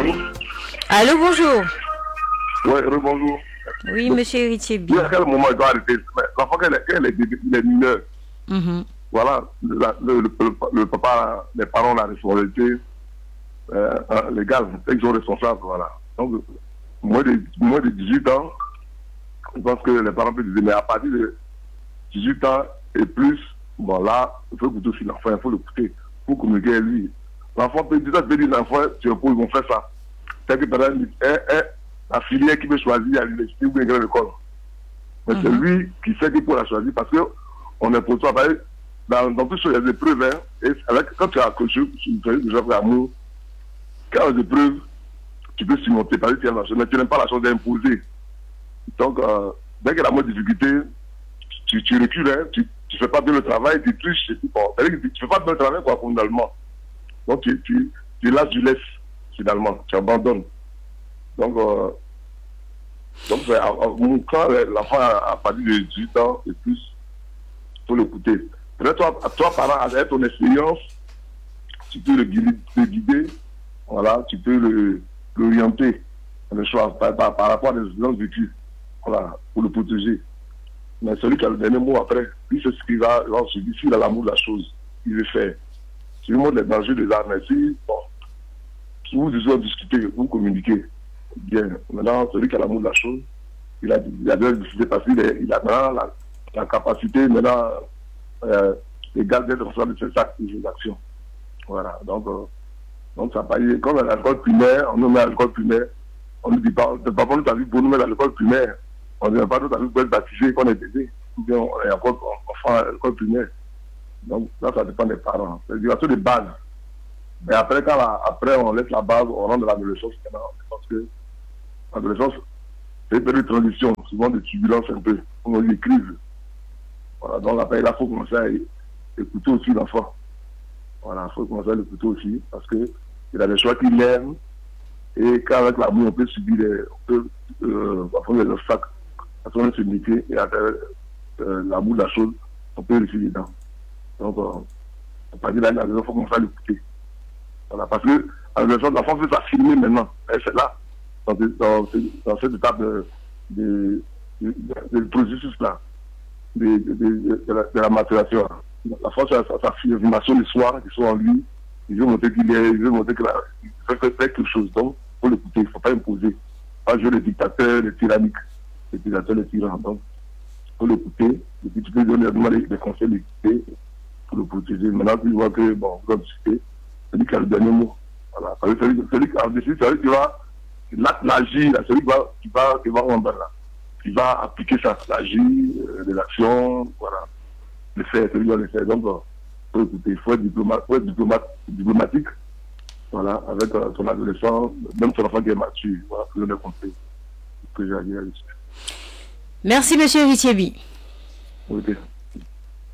Allô, bonjour. Oui, rebonjour. Oui, monsieur Héritier B. À quel moment il doit arrêter? L'enfant, quand il est mineur, voilà, le papa, les parents ont la responsabilité légale, ils sont responsables, voilà. Donc, moins de 18 ans, je pense que les parents peuvent dire, mais à partir de 18 ans et plus, bon là, il faut écouter aussi l'enfant, il faut l'écouter, pour communiquer avec lui. L'enfant peut dire, l'enfant, tu es pour, ils vont faire ça. C'est que par exemple, la filière qui veut choisir à l'université ou bien à grande école. Mais c'est lui qui sait qu'il peut la choisir parce qu'on est pour toi. Dans tout ça, il y a des épreuves. Hein, et quand tu as accroché, déjà fait amour, quand il y a des épreuves, tu peux surmonter. Parce que tu n'aimes pas la chose d'imposer. Donc, dès qu'il y a la moindre difficulté, tu recules, hein, tu ne fais pas bien le travail, tu triches. Bon, tu ne fais pas bien le travail, quoi, finalement. Donc, tu laisses, finalement, tu abandonnes. Donc, quand l'enfant a partir de 18 ans et plus, il faut l'écouter. Peut-être toi, parent, avec ton expérience, tu peux le guider, voilà, tu peux l'orienter dans le choix par rapport à des expériences vécues, voilà, pour le protéger. Mais celui qui a le dernier mot après, lui, c'est ce qu'il va subir. S'il a l'amour de la chose, il le fait. Si vous montre les dangers des armes, si, bon, si vous discutez, vous communiquez bien. Maintenant, celui qui a l'amour de la chose, il a déjà décidé parce qu'il a maintenant la capacité maintenant égale d'être responsable de ses actes et ses actions. Voilà. Donc ça paye. Comme à l'école primaire, on nous met à l'école primaire, on ne dit pas, papa nous a vu pour nous mettre à l'école primaire. On ne dit pas nous a vu pour être baptisé qu'on est bébé. Ou bien on est encore enfant à l'école primaire. Donc là, ça dépend des parents. C'est l'éducation de base. Mais après, après on laisse la base, on rentre dans l'adolescence maintenant. Parce que l'adolescence, c'est une période de transition, souvent de turbulence un peu. On a eu des crises. Voilà, donc après, il faut commencer à écouter aussi l'enfant. Voilà, il faut commencer à l'écouter aussi, parce qu'il a des choix qu'il aime, et qu'avec l'amour, on peut subir des obstacles à son métier, et avec l'amour de la chose, on peut réussir dedans. Donc, à partir de là, il faut commencer à l'écouter. Voilà, parce que l'enfant veut s'affirmer maintenant. Et c'est là, dans cette étape de processus-là, de la maturation. La force, c'est sa affirmation du soir, qui soit en lui. Il veut montrer qu'il est, il veut montrer qu'il fait quelque chose. Donc, il faut l'écouter, il ne faut pas imposer. Pas jouer le dictateur, le tyrannique, le dictateur, le tyran. Donc, il faut l'écouter. Et puis, tu peux donner des conseils, l'écouter, pour le protéger. Maintenant, tu vois que, bon, comme tu sais, c'est lui qui a le dernier mot. Voilà. Celui qui a décidé, celui qui va l'agir, celui qui va rendre là. Il va appliquer ça, l'agir, de l'action, voilà. Le faire, celui qui va le faire. Donc, il faut être diplomatique, voilà, avec ton adolescent, même ton enfant qui est mature, voilà, pour donner conseil que j'ai à dire. Merci, monsieur Richiebi. Ok.